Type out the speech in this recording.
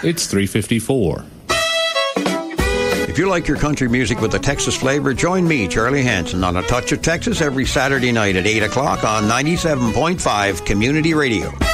It's 3:54. If you like your country music with a Texas flavor, join me, Charlie Hanson, on A Touch of Texas every Saturday night at 8 o'clock on 97.5 Community Radio.